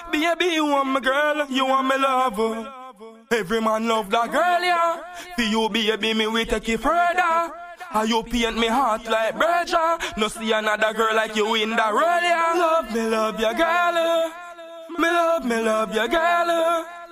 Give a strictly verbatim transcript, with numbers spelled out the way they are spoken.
Baby, you want my girl, you want my lover. Every man love that girl, yeah. For you, baby, me we take it further. How you paint me heart like Berger. No see another girl like you in the road, yeah. Love me, love your girl. Me love, me love your girl.